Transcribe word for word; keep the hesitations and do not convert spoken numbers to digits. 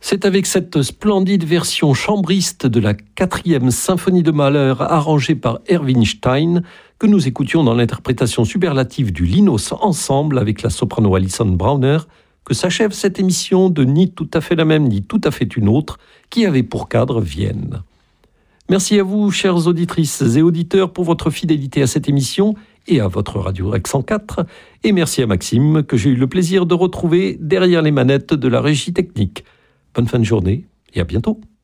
C'est avec cette splendide version chambriste de la quatrième symphonie de Mahler arrangée par Erwin Stein que nous écoutions dans l'interprétation superlative du Linos Ensemble avec la soprano Alison Brauner que s'achève cette émission de Ni tout à fait la même, ni tout à fait une autre qui avait pour cadre Vienne. Merci à vous, chères auditrices et auditeurs, pour votre fidélité à cette émission et à votre Radio Rex cent quatre. Et merci à Maxime, que j'ai eu le plaisir de retrouver derrière les manettes de la régie technique. Bonne fin de journée et à bientôt.